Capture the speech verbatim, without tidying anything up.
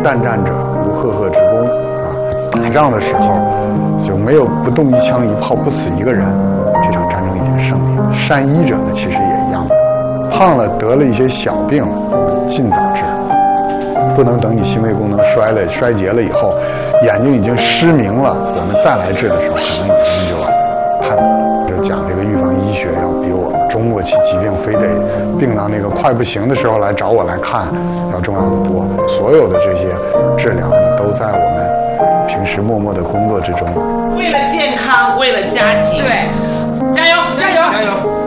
战战者无赫赫之功啊！打仗的时候就没有不动一枪一炮不死一个人，这场战争已经胜利了。善医者呢，其实也一样，胖了得了一些小病，尽早治，不能等你心肺功能衰了衰竭了以后，眼睛已经失明了，我们再来治的时候，可能已经就判断了。就讲这个预防医学要比我们中末期疾病非得病到那个快不行的时候来找我来看要重要的多。所有的这些治疗都在我们平时默默的工作之中。 为了健康，为了家庭， 对， 加油，加油，加油！